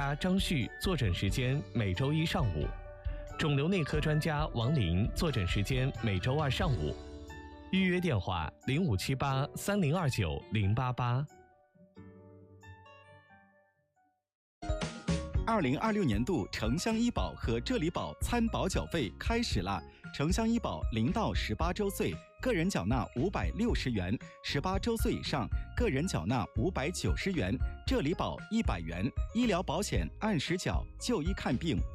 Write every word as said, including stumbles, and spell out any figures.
家张旭坐诊时间每周一上午，肿瘤内科专家王林坐诊时间每周二上午。预约电话零五七八三零二九零八八。 二零二六年度城乡医保和浙理保参保缴费开始啦！城乡医保零到十八周岁个人缴纳五百六十元，十八周岁以上个人缴纳五百九十元，浙理保一百元。医疗保险按时缴，就医看病